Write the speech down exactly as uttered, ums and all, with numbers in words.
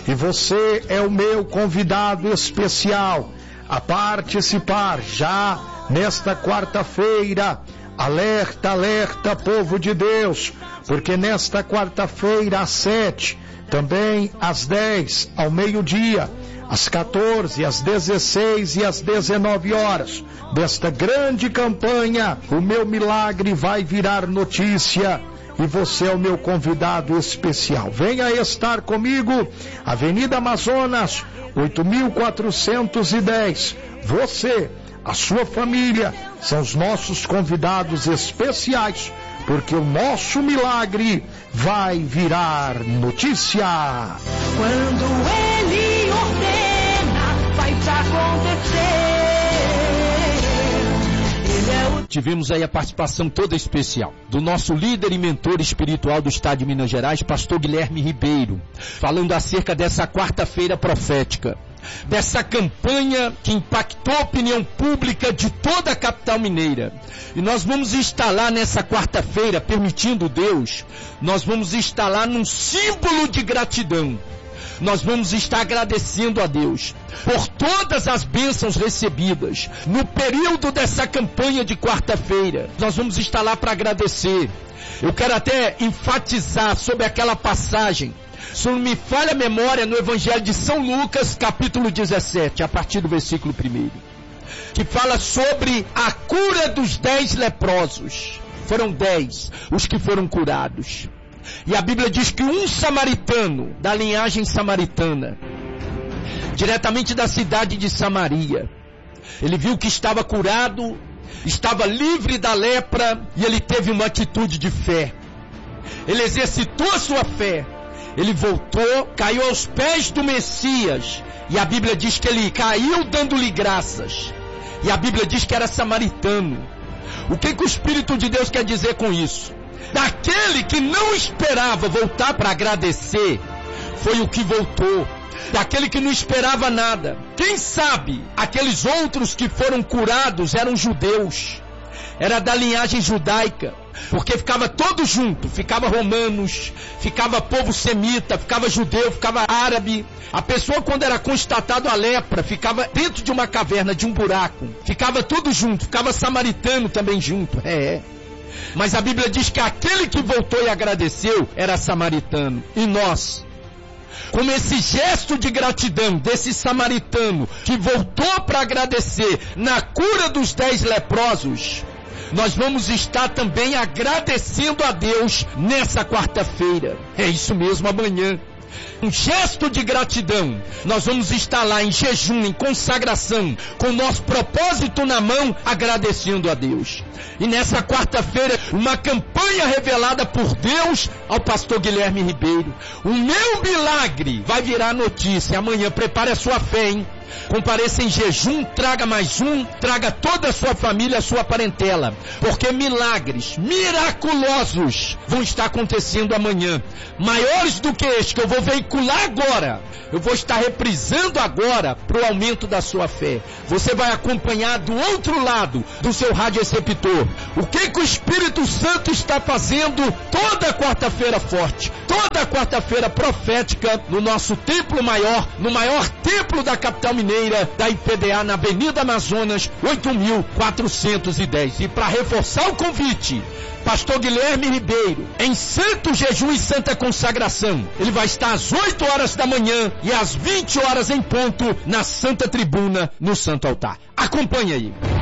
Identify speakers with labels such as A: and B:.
A: E você é o meu convidado especial a participar já nesta quarta-feira. Alerta, alerta, povo de Deus, porque nesta quarta-feira às sete, também às dez, ao meio-dia, às quatorze, às dezesseis e às dezenove horas, desta grande campanha, o meu milagre vai virar notícia. E você é o meu convidado especial. Venha estar comigo, Avenida Amazonas, oito mil quatrocentos e dez. Você, a sua família, são os nossos convidados especiais, porque o nosso milagre vai virar notícia.
B: Quando Ele ordena, vai acontecer.
C: Tivemos aí a participação toda especial do nosso líder e mentor espiritual do estado de Minas Gerais, pastor Guilherme Ribeiro, falando acerca dessa quarta-feira profética, dessa campanha que impactou a opinião pública de toda a capital mineira. E nós vamos instalar nessa quarta-feira, permitindo Deus, nós vamos instalar num símbolo de gratidão. Nós vamos estar agradecendo a Deus por todas as bênçãos recebidas no período dessa campanha de quarta-feira. Nós vamos estar lá para agradecer. Eu quero até enfatizar sobre aquela passagem, se não me falha a memória, no Evangelho de São Lucas, capítulo dezessete, a partir do versículo primeiro, que fala sobre a cura dos dez leprosos. Foram dez os que foram curados. E a Bíblia diz que um samaritano, da linhagem samaritana, diretamente da cidade de Samaria, ele viu que estava curado, estava livre da lepra, e ele teve uma atitude de fé. Ele exercitou a sua fé. Ele voltou, caiu aos pés do Messias, e a Bíblia diz que ele caiu dando-lhe graças. E a Bíblia diz que era samaritano. O que, que o Espírito de Deus quer dizer com isso? Daquele que não esperava voltar para agradecer, foi o que voltou. Daquele que não esperava nada. Quem sabe aqueles outros que foram curados eram judeus, era da linhagem judaica, porque ficava todo junto, ficava romanos, ficava povo semita, ficava judeu, ficava árabe. A pessoa, quando era constatado a lepra, ficava dentro de uma caverna, de um buraco, ficava tudo junto, ficava samaritano também junto. É, mas a Bíblia diz que aquele que voltou e agradeceu era samaritano. E nós, como esse gesto de gratidão desse samaritano que voltou para agradecer na cura dos dez leprosos, nós vamos estar também agradecendo a Deus nessa quarta-feira. É isso mesmo, amanhã. Um gesto de gratidão. Nós vamos estar lá em jejum, em consagração, com o nosso propósito na mão, agradecendo a Deus. E nessa quarta-feira, uma campanha revelada por Deus ao pastor Guilherme Ribeiro. O meu milagre vai virar notícia. Amanhã, prepare a sua fé, hein? Compareça em jejum, traga mais um, traga toda a sua família, a sua parentela, porque milagres miraculosos vão estar acontecendo amanhã, maiores do que este que eu vou veicular agora. Eu vou estar reprisando agora para o aumento da sua fé. Você vai acompanhar do outro lado do seu rádio receptor o que, que o Espírito Santo está fazendo toda quarta-feira forte, toda quarta-feira profética, no nosso templo maior, no maior templo da capital mineira, da I P D A, na Avenida Amazonas, oito mil quatrocentos e dez. E para reforçar o convite, pastor Guilherme Ribeiro, em santo jejum e santa consagração, ele vai estar às oito horas da manhã e às vinte horas em ponto, na Santa Tribuna, no Santo Altar. Acompanhe aí.